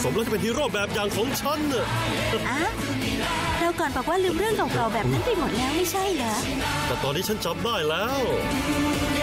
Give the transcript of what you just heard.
สมแล้วที่เป็นฮีโร่แบบอย่างของฉันน่ะเราก่อนบอกว่าลืมเรื่องเก่าๆแบบนั้นไปหมดแล้วไม่ใช่เหรอแต่ตอนนี้ฉันจำได้แล้ว